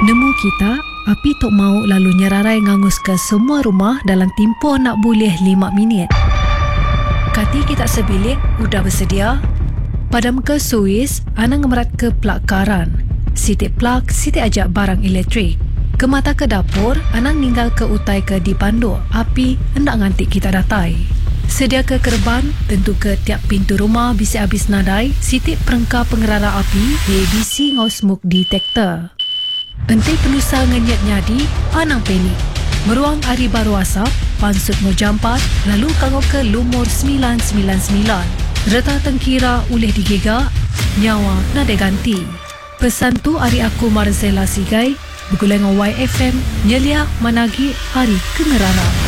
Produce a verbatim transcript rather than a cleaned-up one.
Nemu kita, api tok mau lalu nyerarai ngangus ke semua rumah dalam tempoh nak boleh lima minit. Kati kita sebilik, udah bersedia? Padam ke Suis, ana ngemerat ke plak karan. Sitik plak, sitik ajak barang elektrik. Ke mata ke dapur, ana ninggal ke utai ke dipandu. Api hendak ngantik kita datai. Sedia ke kerban, tentu ke tiap pintu rumah bisa habis nadai. Sitik perengkap pengerara api, A B C ngau smoke detector. Entai penusa ngenyat nyadi, anang penik. Meruang hari baru asap, pansut mau jampat, lalu kanggo ke lumur sembilan sembilan sembilan. Reta tengkira uleh digegak, nyawa nade ganti. Pesan tu hari aku Marzela Sigai, bergulai dengan Y F M, nyelia managi hari kengerara.